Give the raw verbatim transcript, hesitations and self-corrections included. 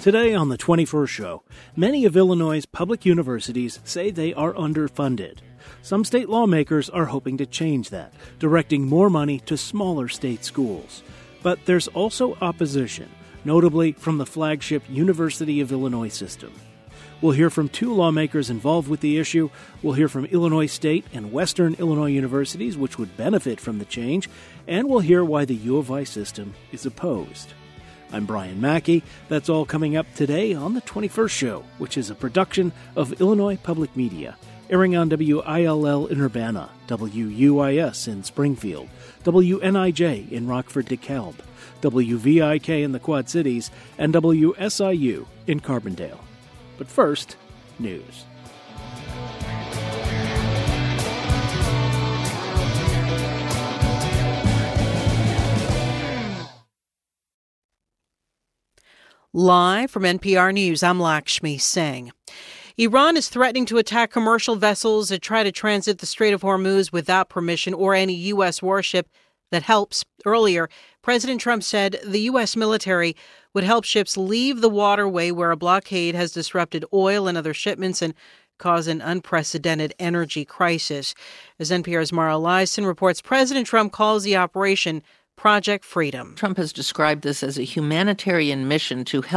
Today on the twenty-first Show, many of Illinois' public universities say they are underfunded. Some state lawmakers are hoping to change that, directing more money to smaller state schools. But there's also opposition, notably from the flagship University of Illinois system. We'll hear from two lawmakers involved with the issue. We'll hear from Illinois State and Western Illinois universities, which would benefit from the change. And we'll hear why the U of I system is opposed. I'm Brian Mackey. That's all coming up today on the twenty-first Show, which is a production of Illinois Public Media, airing on W I L L in Urbana, W U I S in Springfield, W N I J in Rockford-DeKalb, W V I K in the Quad Cities, and W S I U in Carbondale. But first, news. Live from N P R News, I'm Lakshmi Singh. Iran is threatening to attack commercial vessels that try to transit the Strait of Hormuz without permission or any U S warship that helps. Earlier, President Trump said the U S military would help ships leave the waterway where a blockade has disrupted oil and other shipments and caused an unprecedented energy crisis. As N P R's Mara Liasson reports, President Trump calls the operation Project Freedom. Trump has described this as a humanitarian mission to help